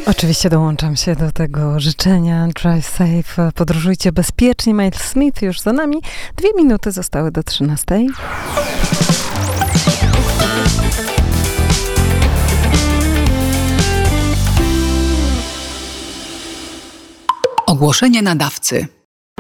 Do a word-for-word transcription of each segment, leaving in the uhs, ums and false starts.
Oczywiście dołączam się do tego życzenia. Drive safe, podróżujcie bezpiecznie. Miles Smith już za nami. Dwie minuty zostały do trzynastej. Ogłoszenie nadawcy.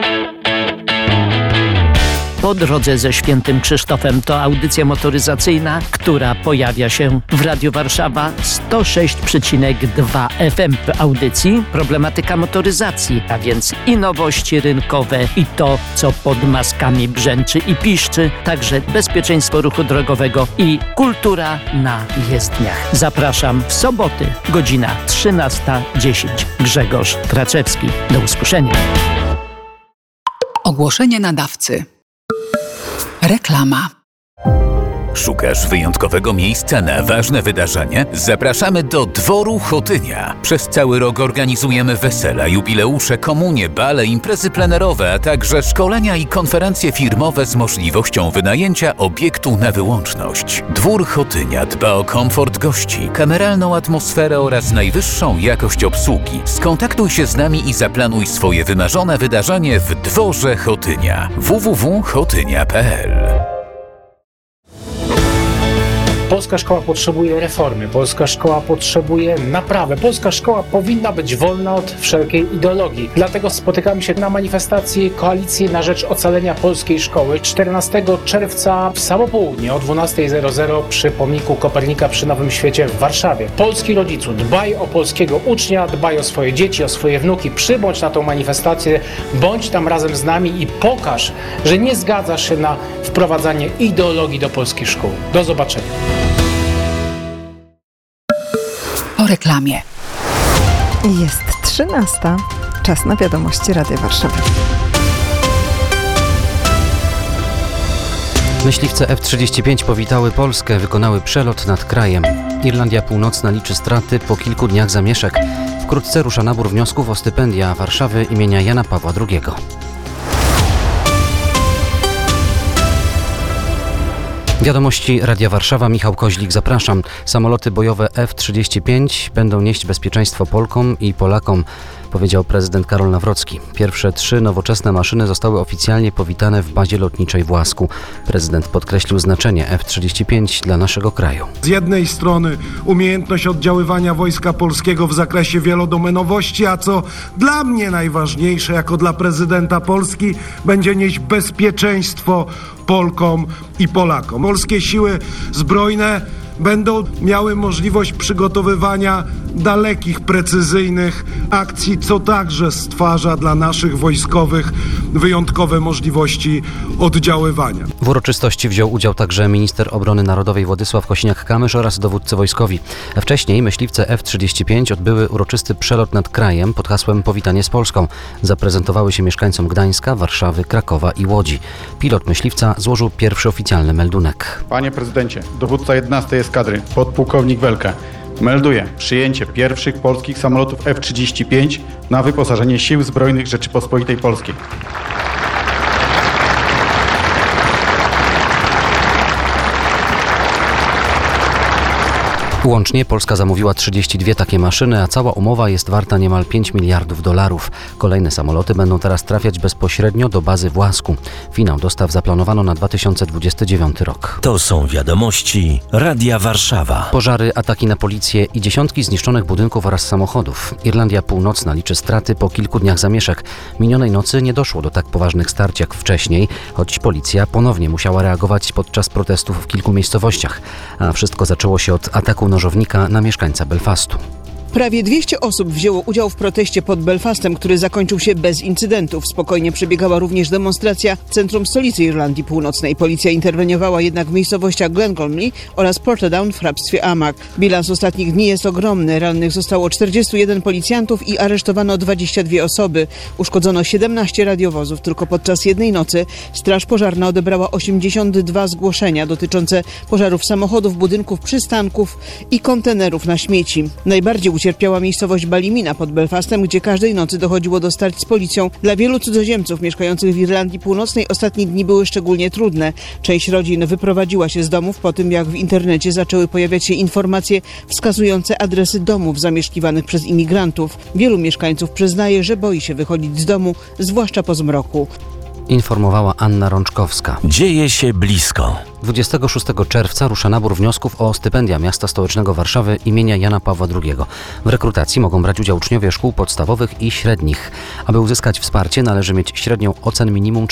Po drodze ze Świętym Krzysztofem to audycja motoryzacyjna, która pojawia się w Radiu Warszawa sto sześć przecinek dwa F M. W audycji problematyka motoryzacji, a więc i nowości rynkowe, i to, co pod maskami brzęczy i piszczy, także bezpieczeństwo ruchu drogowego i kultura na jezdniach. Zapraszam w soboty, godzina trzynasta dziesięć. Grzegorz Kraczewski. Do usłyszenia. Ogłoszenie nadawcy. Reklama. Szukasz wyjątkowego miejsca na ważne wydarzenie? Zapraszamy do Dworu Chotynia. Przez cały rok organizujemy wesela, jubileusze, komunie, bale, imprezy plenerowe, a także szkolenia i konferencje firmowe z możliwością wynajęcia obiektu na wyłączność. Dwór Chotynia dba o komfort gości, kameralną atmosferę oraz najwyższą jakość obsługi. Skontaktuj się z nami i zaplanuj swoje wymarzone wydarzenie w Dworze Chotynia. w w w kropka chotynia kropka p l. Polska szkoła potrzebuje reformy, polska szkoła potrzebuje naprawy, polska szkoła powinna być wolna od wszelkiej ideologii. Dlatego spotykamy się na manifestacji Koalicji na rzecz ocalenia polskiej szkoły czternastego czerwca w samo południe o dwunasta zero zero przy pomniku Kopernika przy Nowym Świecie w Warszawie. Polski rodzicu, dbaj o polskiego ucznia, dbaj o swoje dzieci, o swoje wnuki, przybądź na tą manifestację, bądź tam razem z nami i pokaż, że nie zgadzasz się na wprowadzanie ideologii do polskich szkół. Do zobaczenia. Po reklamie. Jest trzynasta. Czas na wiadomości Radia Warszawy. Myśliwce F trzydzieści pięć powitały Polskę, wykonały przelot nad krajem. Irlandia Północna liczy straty po kilku dniach zamieszek. Wkrótce rusza nabór wniosków o stypendia Warszawy imienia Jana Pawła drugiego. Wiadomości Radia Warszawa, Michał Koźlik, zapraszam. Samoloty bojowe F trzydzieści pięć będą nieść bezpieczeństwo Polkom i Polakom, powiedział prezydent Karol Nawrocki. Pierwsze trzy nowoczesne maszyny zostały oficjalnie powitane w bazie lotniczej w Łasku. Prezydent podkreślił znaczenie F trzydzieści pięć dla naszego kraju. Z jednej strony umiejętność oddziaływania Wojska Polskiego w zakresie wielodomenowości, a co dla mnie najważniejsze jako dla prezydenta Polski, będzie nieść bezpieczeństwo Polkom i Polakom. Polskie siły zbrojne będą miały możliwość przygotowywania dalekich, precyzyjnych akcji, co także stwarza dla naszych wojskowych wyjątkowe możliwości oddziaływania. W uroczystości wziął udział także minister obrony narodowej Władysław Kosiniak-Kamysz oraz dowódcy wojskowi. Wcześniej myśliwce F trzydzieści pięć odbyły uroczysty przelot nad krajem pod hasłem Powitanie z Polską. Zaprezentowały się mieszkańcom Gdańska, Warszawy, Krakowa i Łodzi. Pilot myśliwca złożył pierwszy oficjalny meldunek. Panie prezydencie, dowódca jedenastej eskadry, podpułkownik Welke, melduje przyjęcie pierwszych polskich samolotów F trzydzieści pięć na wyposażenie Sił Zbrojnych Rzeczypospolitej Polskiej. Łącznie Polska zamówiła trzydzieści dwie takie maszyny, a cała umowa jest warta niemal pięć miliardów dolarów. Kolejne samoloty będą teraz trafiać bezpośrednio do bazy w Łasku. Finał dostaw zaplanowano na dwa tysiące dwudziesty dziewiąty rok. To są wiadomości Radia Warszawa. Pożary, ataki na policję i dziesiątki zniszczonych budynków oraz samochodów. Irlandia Północna liczy straty po kilku dniach zamieszek. Minionej nocy nie doszło do tak poważnych starć jak wcześniej, choć policja ponownie musiała reagować podczas protestów w kilku miejscowościach. A wszystko zaczęło się od ataku nożownika na mieszkańca Belfastu. Prawie dwieście osób wzięło udział w proteście pod Belfastem, który zakończył się bez incydentów. Spokojnie przebiegała również demonstracja w centrum stolicy Irlandii Północnej. Policja interweniowała jednak w miejscowościach Glengormley oraz Portadown w hrabstwie Armagh. Bilans ostatnich dni jest ogromny. Rannych zostało czterdziestu jeden policjantów i aresztowano dwadzieścia dwie osoby. Uszkodzono siedemnaście radiowozów. Tylko podczas jednej nocy Straż Pożarna odebrała osiemdziesiąt dwa zgłoszenia dotyczące pożarów samochodów, budynków, przystanków i kontenerów na śmieci. Najbardziej ucierpiała miejscowość Ballymena pod Belfastem, gdzie każdej nocy dochodziło do starć z policją. Dla wielu cudzoziemców mieszkających w Irlandii Północnej ostatnie dni były szczególnie trudne. Część rodzin wyprowadziła się z domów po tym, jak w internecie zaczęły pojawiać się informacje wskazujące adresy domów zamieszkiwanych przez imigrantów. Wielu mieszkańców przyznaje, że boi się wychodzić z domu, zwłaszcza po zmroku. Informowała Anna Rączkowska. Dzieje się blisko. dwudziestego szóstego czerwca rusza nabór wniosków o stypendia Miasta Stołecznego Warszawy imienia Jana Pawła drugiego. W rekrutacji mogą brać udział uczniowie szkół podstawowych i średnich. Aby uzyskać wsparcie, należy mieć średnią ocen minimum